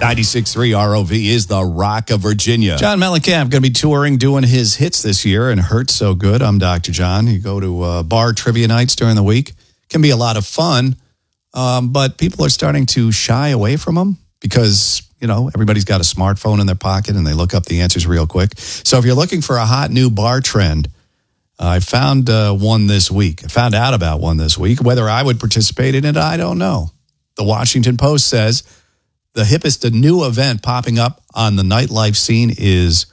96.3 ROV is the Rock of Virginia. John Mellencamp going to be touring, doing his hits this year, and Hurt So Good. I'm Dr. John. You go to bar trivia nights during the week. Can be a lot of fun, but people are starting to shy away from them because, you know, everybody's got a smartphone in their pocket and they look up the answers real quick. So if you're looking for a hot new bar trend, I found one this week. I found out about one this week. Whether I would participate in it, I don't know. The Washington Post says the hippest new event popping up on the nightlife scene is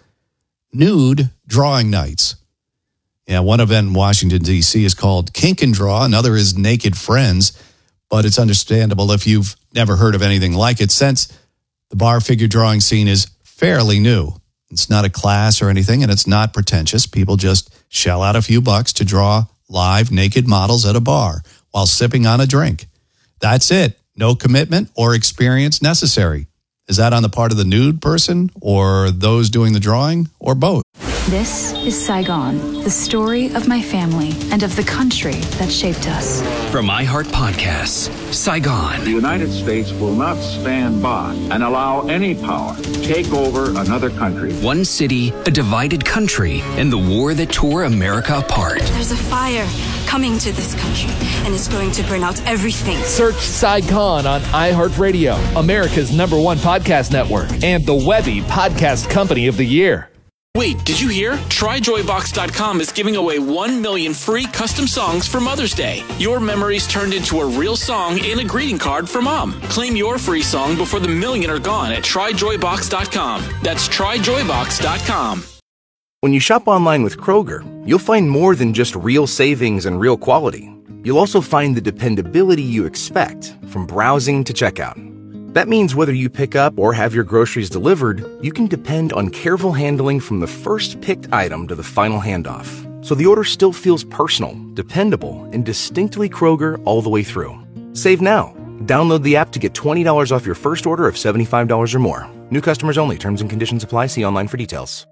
nude drawing nights. Yeah, one event in Washington, D.C. is called Kink and Draw. Another is Naked Friends. But it's understandable if you've never heard of anything like it, since the bar figure drawing scene is fairly new. It's not a class or anything, and it's not pretentious. People just shell out a few bucks to draw live naked models at a bar while sipping on a drink. That's it. No commitment or experience necessary. Is that on the part of the nude person or those doing the drawing or both? This is Saigon, the story of my family and of the country that shaped us. From iHeart Podcasts, Saigon. The United States will not stand by and allow any power to take over another country. One city, a divided country, and the war that tore America apart. There's a fire coming to this country, and it's going to burn out everything. Search Saigon on iHeartRadio, America's #1 podcast network, and the Webby Podcast Company of the Year. Wait, did you hear? TryJoyBox.com is giving away 1 million free custom songs for Mother's Day. Your memories turned into a real song and a greeting card for Mom. Claim your free song before the million are gone at TryJoyBox.com. That's TryJoyBox.com. When you shop online with Kroger, you'll find more than just real savings and real quality. You'll also find the dependability you expect from browsing to checkout. That means whether you pick up or have your groceries delivered, you can depend on careful handling from the first picked item to the final handoff. So the order still feels personal, dependable, and distinctly Kroger all the way through. Save now. Download the app to get $20 off your first order of $75 or more. New customers only. Terms and conditions apply. See online for details.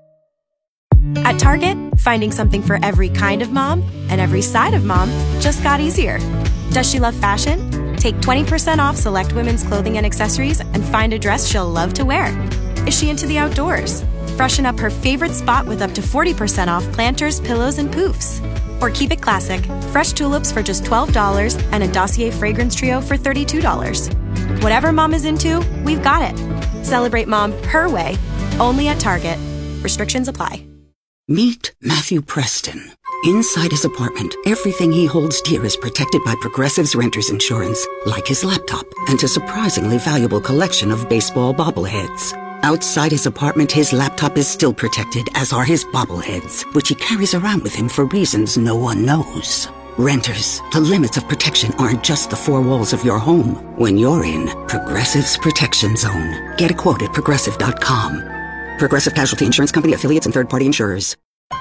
At Target, finding something for every kind of mom and every side of mom just got easier. Does she love fashion? Take 20% off select women's clothing and accessories and find a dress she'll love to wear. Is she into the outdoors? Freshen up her favorite spot with up to 40% off planters, pillows, and poofs. Or keep it classic. Fresh tulips for just $12 and a Dossier fragrance trio for $32. Whatever mom is into, we've got it. Celebrate mom her way, only at Target. Restrictions apply. Meet Matthew Preston. Inside his apartment, everything he holds dear is protected by Progressive's Renter's Insurance, like his laptop and a surprisingly valuable collection of baseball bobbleheads. Outside his apartment, his laptop is still protected, as are his bobbleheads, which he carries around with him for reasons no one knows. Renters, the limits of protection aren't just the four walls of your home. When you're in Progressive's Protection Zone, get a quote at Progressive.com. Progressive Casualty Insurance Company, affiliates, and third-party insurers.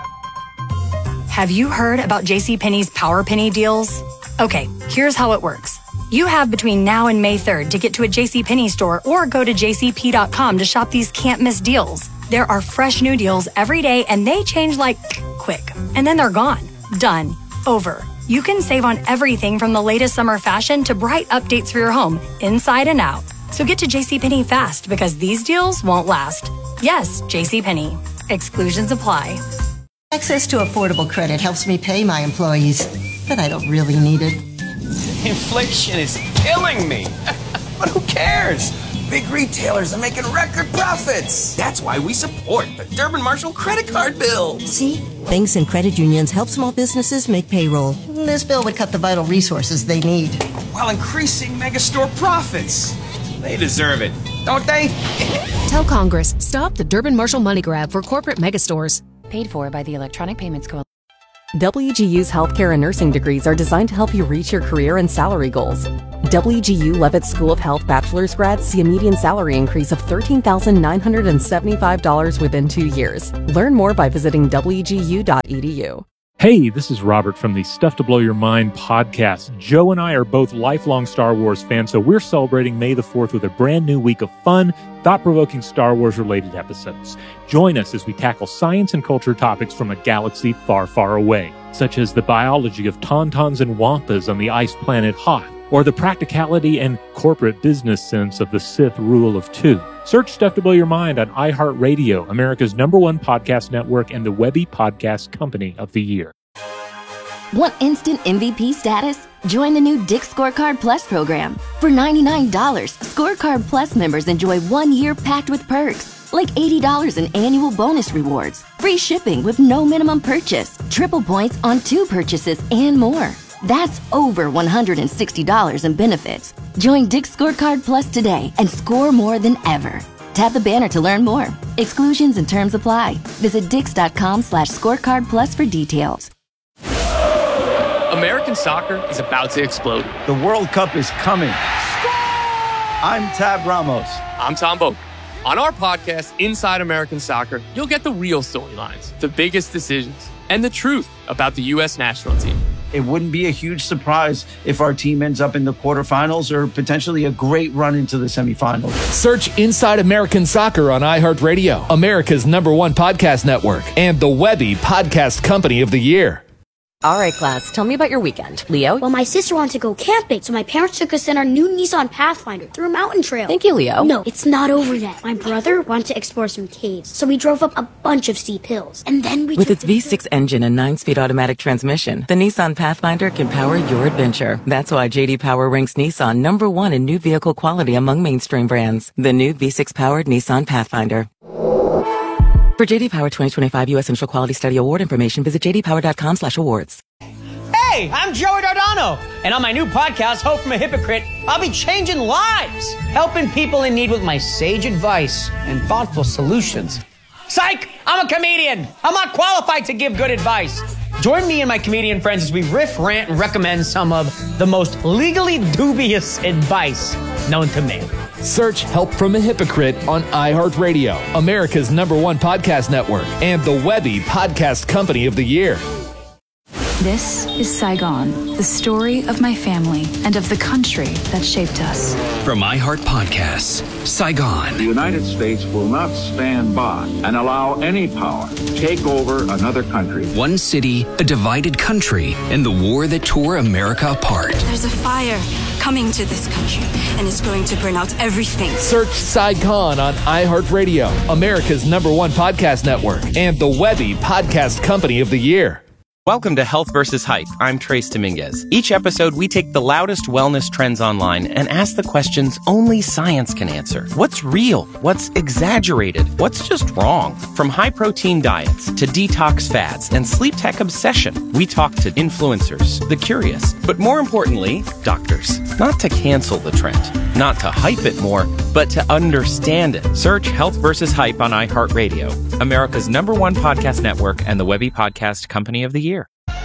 Have you heard about JCPenney's Power Penny deals? Okay, here's how it works. You have between now and May 3rd to get to a JCPenney store or go to jcp.com to shop these can't-miss deals. There are fresh new deals every day, and they change like quick. And then they're gone. Done. Over. You can save on everything from the latest summer fashion to bright updates for your home, inside and out. So get to JCPenney fast, because these deals won't last. Yes, JCPenney. Exclusions apply. Access to affordable credit helps me pay my employees, but I don't really need it. Inflation is killing me. But who cares? Big retailers are making record profits. That's why we support the Durbin Marshall credit card bill. See? Banks and credit unions help small businesses make payroll. This bill would cut the vital resources they need, while increasing megastore profits. They deserve it, don't they? Tell Congress, stop the Durbin Marshall money grab for corporate megastores. Paid for by the Electronic Payments Coalition. WGU's healthcare and nursing degrees are designed to help you reach your career and salary goals. WGU Levitt School of Health bachelor's grads see a median salary increase of $13,975 within 2 years. Learn more by visiting wgu.edu. Hey, this is Robert from the Stuff to Blow Your Mind podcast. Joe and I are both lifelong Star Wars fans, so we're celebrating May the 4th with a brand new week of fun, thought-provoking Star Wars-related episodes. Join us as we tackle science and culture topics from a galaxy far, far away, such as the biology of tauntauns and wampas on the ice planet Hoth, or the practicality and corporate business sense of the Sith rule of two. Search Stuff to Blow Your Mind on iHeartRadio, America's #1 podcast network and the Webby Podcast Company of the Year. Want instant MVP status? Join the new Dick's Scorecard Plus program. For $99, Scorecard Plus members enjoy 1 year packed with perks, like $80 in annual bonus rewards, free shipping with no minimum purchase, triple points on 2 purchases, and more. That's over $160 in benefits. Join Dick's Scorecard Plus today and score more than ever. Tap the banner to learn more. Exclusions and terms apply. Visit dix.com/scorecard plus for details. American soccer is about to explode. The World Cup is coming. I'm Tab Ramos. I'm Tom Boak. On our podcast, Inside American Soccer, you'll get the real storylines, the biggest decisions, and the truth about the U.S. national team. It wouldn't be a huge surprise if our team ends up in the quarterfinals or potentially a great run into the semifinals. Search Inside American Soccer on iHeartRadio, America's #1 podcast network, and the Webby Podcast Company of the Year. All right, class, tell me about your weekend. Leo? Well, my sister wanted to go camping, so my parents took us in our new Nissan Pathfinder through a mountain trail. Thank you, Leo. No, it's not over yet. My brother wanted to explore some caves, so we drove up a bunch of steep hills. And then we With its V6 engine and 9-speed automatic transmission, the Nissan Pathfinder can power your adventure. That's why J.D. Power ranks Nissan #1 in new vehicle quality among mainstream brands. The new V6-powered Nissan Pathfinder. For J.D. Power 2025 U.S. Initial Quality Study Award information, visit jdpower.com/awards. Hey, I'm Joey Dardano, and on my new podcast, Hope from a Hypocrite, I'll be changing lives, helping people in need with my sage advice and thoughtful solutions. Psych! I'm a comedian. I'm not qualified to give good advice. Join me and my comedian friends as we riff, rant, and recommend some of the most legally dubious advice known to man. Search Help from a Hypocrite on iHeartRadio, America's #1 podcast network, and the Webby Podcast Company of the Year. This is Saigon, the story of my family and of the country that shaped us. From iHeart Podcasts, Saigon. The United States will not stand by and allow any power take over another country. One city, a divided country, and the war that tore America apart. There's a fire coming to this country, and it's going to burn out everything. Search Saigon on iHeartRadio, America's #1 podcast network, and the Webby Podcast Company of the Year. Welcome to Health vs. Hype. I'm Trace Dominguez. Each episode, we take the loudest wellness trends online and ask the questions only science can answer. What's real? What's exaggerated? What's just wrong? From high-protein diets to detox fads and sleep tech obsession, we talk to influencers, the curious, but more importantly, doctors. Not to cancel the trend, not to hype it more, but to understand it. Search Health vs. Hype on iHeartRadio, America's #1 podcast network and the Webby Podcast Company of the Year.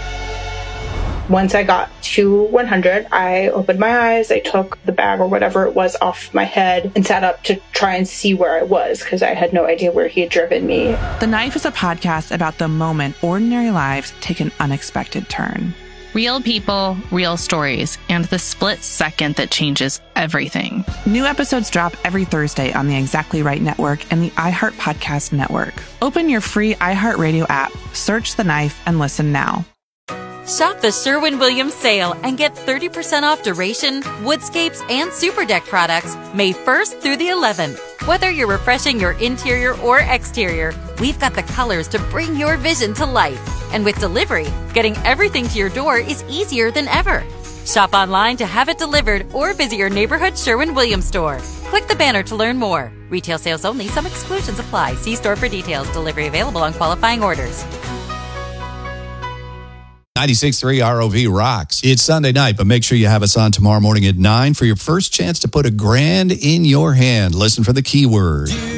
Once I got to 100, I opened my eyes, I took the bag or whatever it was off my head and sat up to try and see where I was because I had no idea where he had driven me. The Knife is a podcast about the moment ordinary lives take an unexpected turn. Real people, real stories, and the split second that changes everything. New episodes drop every Thursday on the Exactly Right Network and the iHeart Podcast Network. Open your free iHeartRadio app, search The Knife, and listen now. Shop the Sherwin-Williams sale and get 30% off Duration, Woodscapes, and Super Deck products May 1st through the 11th. Whether you're refreshing your interior or exterior, we've got the colors to bring your vision to life. And with delivery, getting everything to your door is easier than ever. Shop online to have it delivered or visit your neighborhood Sherwin-Williams store. Click the banner to learn more. Retail sales only. Some exclusions apply. See store for details. Delivery available on qualifying orders. 96.3 ROV rocks. It's Sunday night, but make sure you have us on tomorrow morning at 9 for your first chance to put $1,000 in your hand. Listen for the keyword.